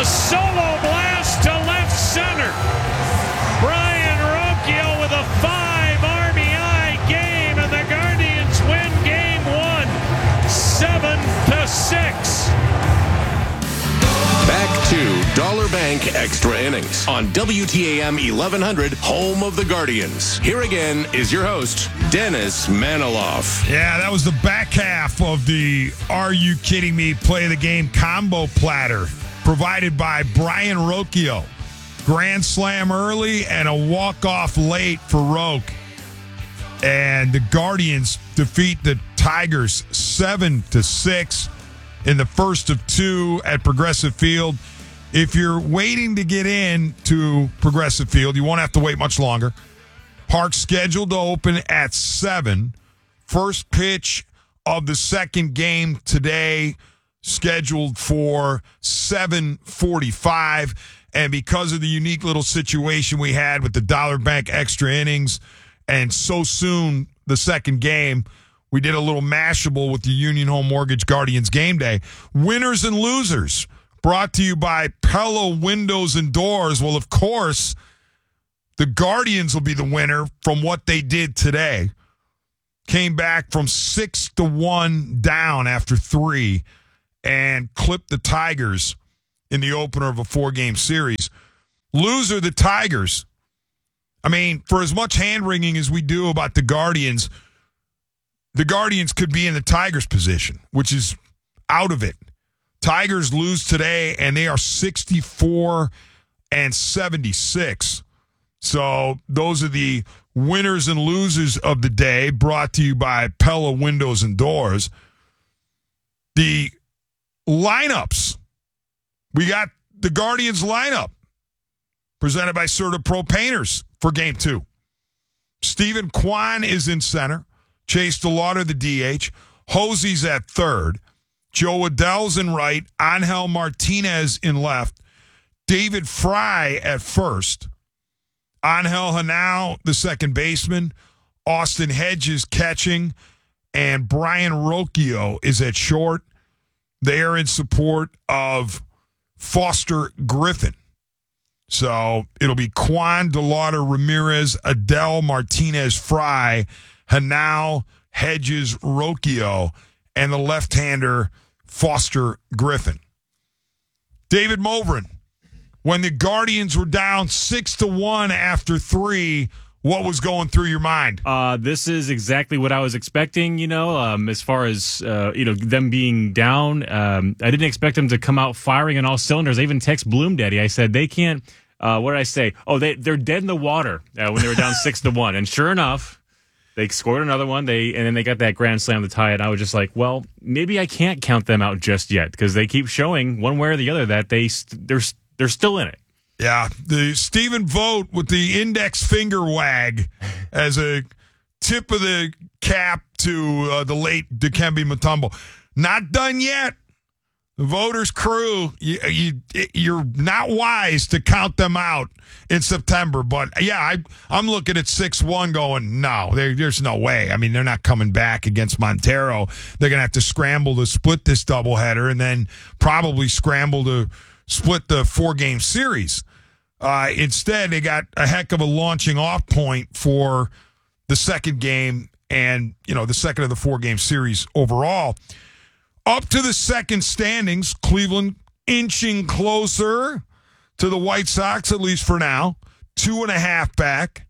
A solo blast to left center. Brian Rocchio with a 5 RBI game, and the Guardians win game 1, 7-6. Back to Dollar Bank Extra Innings on WTAM 1100, home of the Guardians. Here again is your host, Dennis Maniloff. Yeah, that was the back half of the Are You Kidding Me Play the Game combo platter provided by Brian Rocchio. Grand slam early and a walk-off late for Roque. And the Guardians defeat the Tigers 7-6 in the first of 2 at Progressive Field. If you're waiting to get in to Progressive Field, you won't have to wait much longer. Park's scheduled to open at 7. First pitch of the second game today scheduled for 7:45. And because of the unique little situation we had with the Dollar Bank Extra Innings and so soon the second game, we did a little Mashable with the Union Home Mortgage Guardians game day. Winners and losers brought to you by Pella Windows and Doors. Well, of course, the Guardians will be the winner from what they did today. Came back from 6-1 down after 3 and clipped the Tigers in the opener of a 4-game series. Loser, the Tigers. I mean, for as much hand-wringing as we do about the Guardians could be in the Tigers' position, which is out of it. Tigers lose today, and they are 64-76. So those are the winners and losers of the day, brought to you by Pella Windows and Doors. The lineups. We got the Guardians lineup presented by CertaPro Painters for Game 2. Stephen Kwan is in center. Chase DeLauder, the DH. Hosey's at third. Joe Adell's in right. Angel Martinez in left. David Fry at first. Angel Hanau, the second baseman. Austin Hedges catching. And Brian Rocchio is at short. They are in support of Foster Griffin. So it'll be Kwan, DeLauder, Ramirez, Adell, Martinez, Fry, Hanau, Hedges, Rocchio, and the left-hander Foster Griffin. David Movren, when the Guardians were down 6-1 after 3, what was going through your mind? This is exactly what I was expecting, as far as, them being down. I didn't expect them to come out firing on all cylinders. I even text Bloom Daddy. I said, they can't, what did I say? Oh, they're dead in the water when they were down 6-1. And sure enough, they scored another one. And then they got that grand slam to tie it. I was just like, well, maybe I can't count them out just yet because they keep showing one way or the other that they're still in it. Yeah, the Stephen Vogt with the index finger wag as a tip of the cap to the late Dikembe Mutombo. Not done yet. The Voters crew, you're not wise to count them out in September. But, yeah, I'm looking at 6-1 going, no, there's no way. I mean, they're not coming back against Montero. They're going to have to scramble to split this doubleheader and then probably scramble to split the 4-game series. Instead, they got a heck of a launching off point for the second game and, the second of the 4-game series overall. Up to the second standings, Cleveland inching closer to the White Sox, at least for now. 2.5 back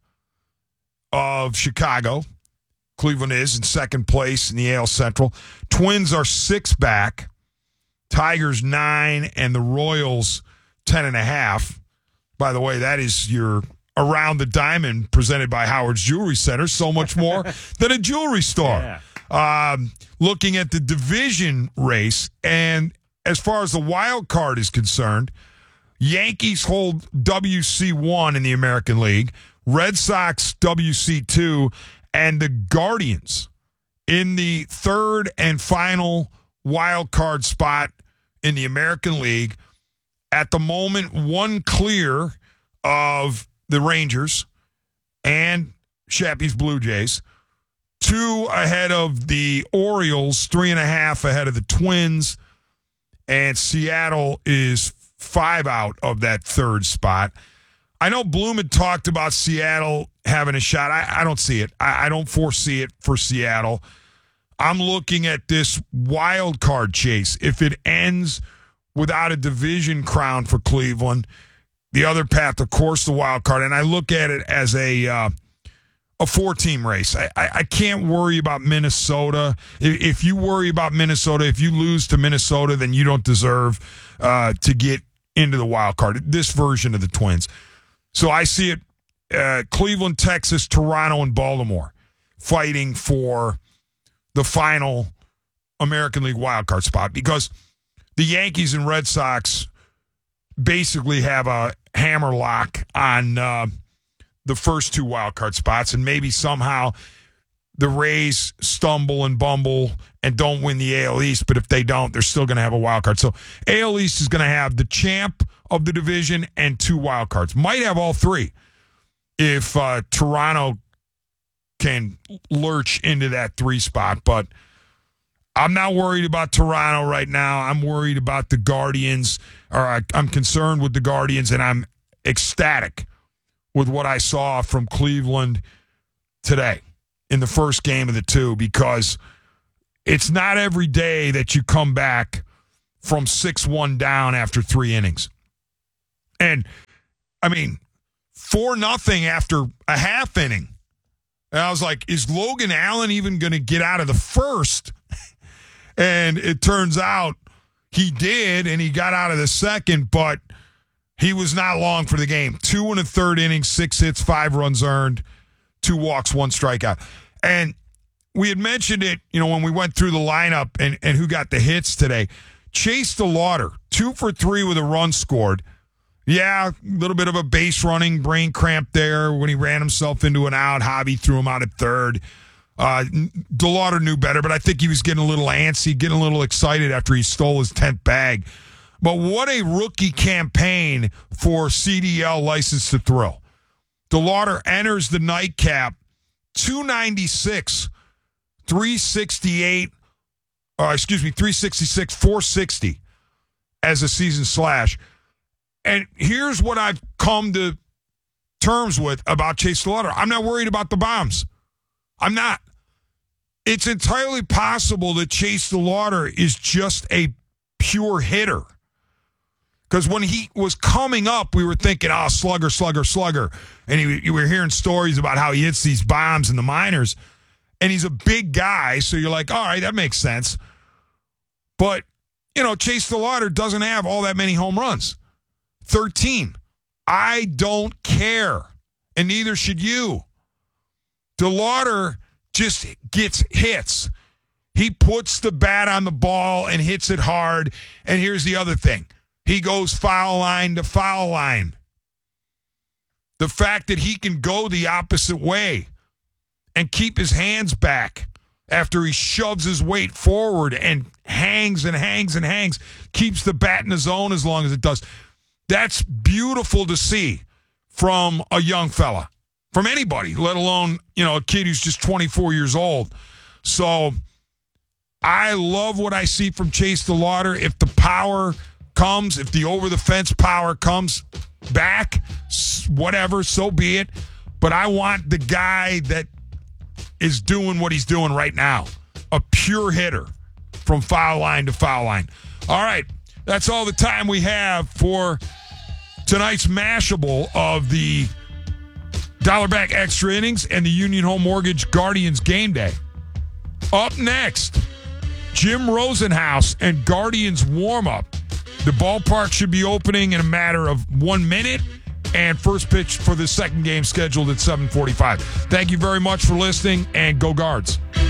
of Chicago. Cleveland is in second place in the AL Central. Twins are 6 back. Tigers 9 and the Royals 10.5. By the way, that is your Around the Diamond presented by Howard's Jewelry Center. So much more than a jewelry store. Yeah. Looking at the division race, and as far as the wild card is concerned, Yankees hold WC1 in the American League, Red Sox WC2, and the Guardians in the third and final wild card spot in the American League. At the moment, 1 clear of the Rangers and Chappie's Blue Jays, 2 ahead of the Orioles, 3.5 ahead of the Twins, and Seattle is 5 out of that 3rd spot. I know Bloom had talked about Seattle having a shot. I don't see it. I don't foresee it for Seattle. I'm looking at this wild card chase. If it ends without a division crown for Cleveland, the other path, of course, the wild card. And I look at it as a 4-team race. I can't worry about Minnesota. If you worry about Minnesota, if you lose to Minnesota, then you don't deserve to get into the wild card, this version of the Twins. So I see it Cleveland, Texas, Toronto, and Baltimore fighting for the final American League wild card spot, because the Yankees and Red Sox basically have a hammer lock on the first 2 wild card spots, and maybe somehow the Rays stumble and bumble and don't win the AL East, but if they don't, they're still going to have a wild card. So AL East is going to have the champ of the division and 2 wild cards. Might have all 3 if Toronto can lurch into that 3 spot, but I'm not worried about Toronto right now. I'm worried about the Guardians, or I'm concerned with the Guardians, and I'm ecstatic with what I saw from Cleveland today in the first game of the 2, because it's not every day that you come back from 6-1 down after 3 innings. And, I mean, 4-0 after a half inning. And I was like, is Logan Allen even going to get out of the first? And it turns out he did, and he got out of the second, but he was not long for the game. 2 1/3 innings, 6 hits, 5 runs earned, 2 walks, 1 strikeout. And we had mentioned it, when we went through the lineup and who got the hits today. Chase DeLauter, 2 for 3 with a run scored. Yeah, a little bit of a base running brain cramp there when he ran himself into an out. Hobby threw him out at third. DeLauter knew better, but I think he was getting a little antsy, getting a little excited after he stole his 10th bag. But what a rookie campaign for CDL License to Thrill. DeLauter enters the nightcap 296, 368, 366, 460 as a season slash. And here's what I've come to terms with about Chase DeLauter. I'm not worried about the bombs. I'm not. It's entirely possible that Chase DeLauter is just a pure hitter. Because when he was coming up, we were thinking, slugger. And you were hearing stories about how he hits these bombs in the minors. And he's a big guy, so you're like, all right, that makes sense. But, Chase DeLauter doesn't have all that many home runs. 13. I don't care, and neither should you. DeLauter just gets hits. He puts the bat on the ball and hits it hard. And here's the other thing. He goes foul line to foul line. The fact that he can go the opposite way and keep his hands back after he shoves his weight forward and hangs, keeps the bat in the zone as long as it does. That's beautiful to see from a young fella, from anybody, let alone, a kid who's just 24 years old. So I love what I see from Chase DeLauter. If the power comes, if the over-the-fence power comes back, whatever, so be it. But I want the guy that is doing what he's doing right now, a pure hitter from foul line to foul line. All right, that's all the time we have for tonight's Mashable of the Dollar Back Extra Innings and the Union Home Mortgage Guardians Game Day. Up next, Jim Rosenhaus and Guardians warm-up. The ballpark should be opening in a matter of 1 minute, and first pitch for the second game scheduled at 7:45. Thank you very much for listening, and go Guards.